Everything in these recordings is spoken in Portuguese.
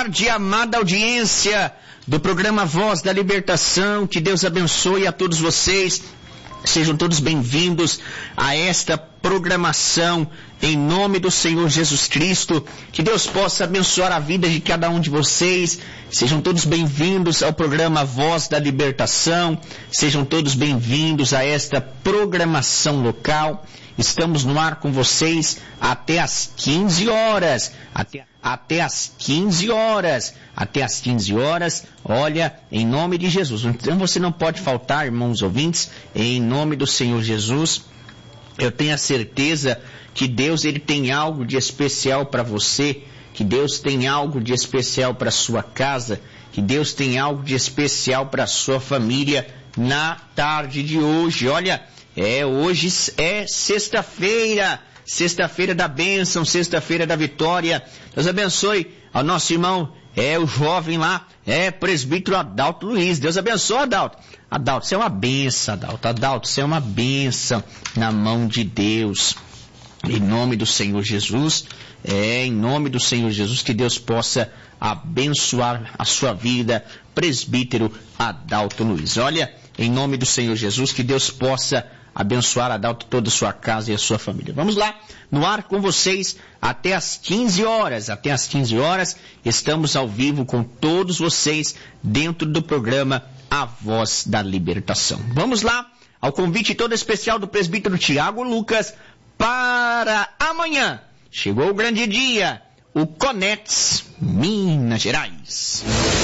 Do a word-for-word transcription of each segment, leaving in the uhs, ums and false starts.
tarde, amada audiência do programa Voz da Libertação. Que Deus abençoe a todos vocês. Sejam todos bem-vindos a esta programação em nome do Senhor Jesus Cristo. Que Deus possa abençoar a vida de cada um de vocês. Sejam todos bem-vindos ao programa Voz da Libertação. Sejam todos bem-vindos a esta programação local. Estamos no ar com vocês até às quinze horas. Até, até às quinze horas. Até às quinze horas. Olha, em nome de Jesus. Então você não pode faltar, irmãos ouvintes, em nome do Senhor Jesus. Eu tenho a certeza que Deus ele tem algo de especial para você. Que Deus tem algo de especial para sua casa. Que Deus tem algo de especial para sua família na tarde de hoje. Olha, é hoje é sexta-feira, sexta-feira da bênção, sexta-feira da vitória. Deus abençoe ao nosso irmão, é o jovem lá, é presbítero Adalto Luiz. Deus abençoe, Adalto. Adalto, você é uma bênção, Adalto. Adalto, você é uma bênção na mão de Deus. Em nome do Senhor Jesus, é em nome do Senhor Jesus que Deus possa abençoar a sua vida, presbítero Adalto Luiz. Olha, em nome do Senhor Jesus, que Deus possa abençoar Adalto, toda a sua casa e a sua família. Vamos lá, no ar com vocês até às quinze horas. Até às quinze horas, estamos ao vivo com todos vocês dentro do programa A Voz da Libertação. Vamos lá, ao convite todo especial do presbítero Tiago Lucas para amanhã. Chegou o grande dia, o Conex Minas Gerais.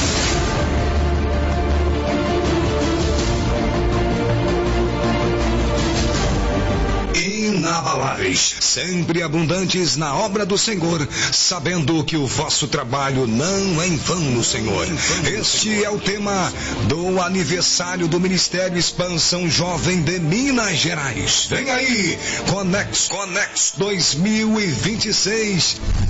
Inabaláveis, sempre abundantes na obra do Senhor, sabendo que o vosso trabalho não é em vão no Senhor. Este é o tema do aniversário do Ministério Expansão Jovem de Minas Gerais. Vem aí, Conex, Conex dois mil e vinte e seis,